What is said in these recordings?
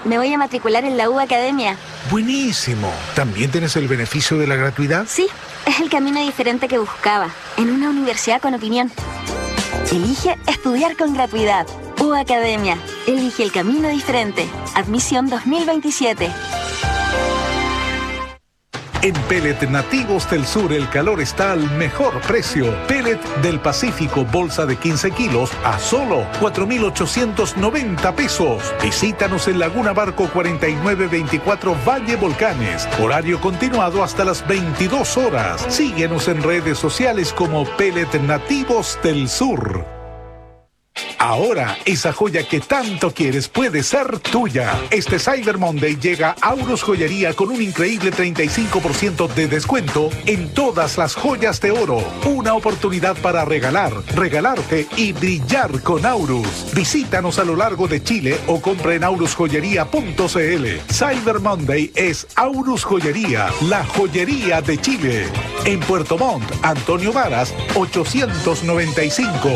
me voy a matricular en la U Academia. Buenísimo. ¿También tienes el beneficio de la gratuidad? Sí, es el camino diferente que buscaba, en una universidad con opinión. Elige estudiar con gratuidad. U Academia, elige el camino diferente. Admisión 2027. En Pellet Nativos del Sur el calor está al mejor precio. Pellet del Pacífico, bolsa de 15 kilos a solo 4,890 pesos. Visítanos en Laguna Barco 4924 Valle Volcanes. Horario continuado hasta las 22 horas. Síguenos en redes sociales como Pellet Nativos del Sur. Ahora, esa joya que tanto quieres puede ser tuya. Este Cyber Monday llega a Aurus Joyería con un increíble 35% de descuento en todas las joyas de oro. Una oportunidad para regalar, regalarte y brillar con Aurus. Visítanos a lo largo de Chile o compra en aurusjoyería.cl. Cyber Monday es Aurus Joyería, la joyería de Chile. En Puerto Montt, Antonio Varas, 895.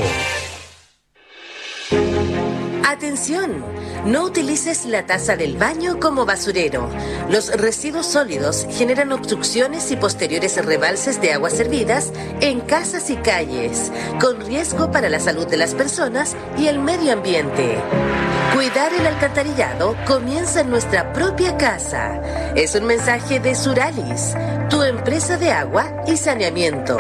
Atención, no utilices la taza del baño como basurero. Los residuos sólidos generan obstrucciones y posteriores rebalses de aguas servidas en casas y calles, con riesgo para la salud de las personas y el medio ambiente. Cuidar el alcantarillado comienza en nuestra propia casa. Es un mensaje de Suralis, tu empresa de agua y saneamiento.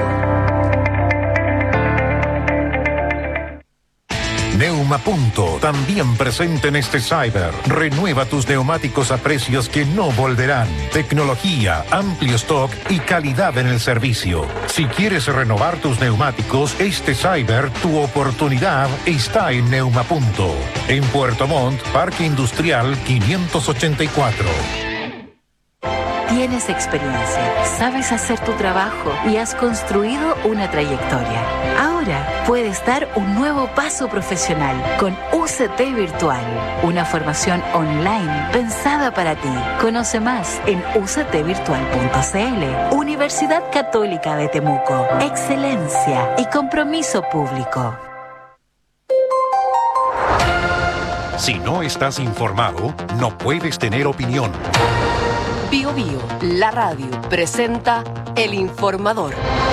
Neumapunto, también presente en este Cyber. Renueva tus neumáticos a precios que no volverán. Tecnología, amplio stock y calidad en el servicio. Si quieres renovar tus neumáticos, este Cyber, tu oportunidad está en Neumapunto. En Puerto Montt, Parque Industrial 584. Tienes experiencia, sabes hacer tu trabajo y has construido una trayectoria. Ahora puedes dar un nuevo paso profesional con UCT Virtual, una formación online pensada para ti. Conoce más en uctvirtual.cl. Universidad Católica de Temuco. Excelencia y compromiso público. Si no estás informado, no puedes tener opinión. Bio Bio, la radio, presenta El Informador.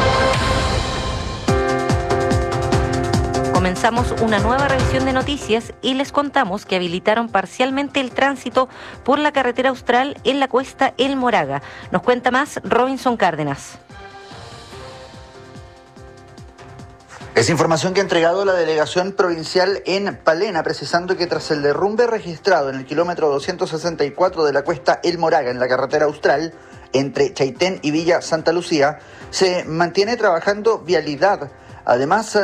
Comenzamos una nueva revisión de noticias y les contamos que habilitaron parcialmente el tránsito por la carretera austral en la cuesta El Moraga. Nos cuenta más Robinson Cárdenas. Es información que ha entregado la delegación provincial en Palena, precisando que tras el derrumbe registrado en el kilómetro 264 de la cuesta El Moraga, en la carretera austral, entre Chaitén y Villa Santa Lucía, se mantiene trabajando vialidad. Además,